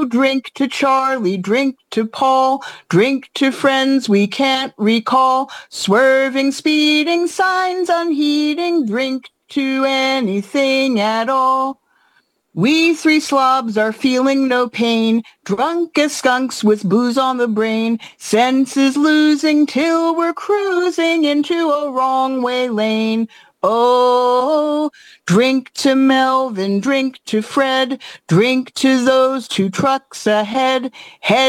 drink to Charlie, drink to Paul, drink to friends we can't recall, swerving, speeding, signs unheeding, drink to anything at all. We three slobs are feeling no pain, drunk as skunks with booze on the brain, senses losing till we're cruising into a wrong way lane. Oh, drink to Melvin, drink to Fred, drink to those 2 trucks ahead, head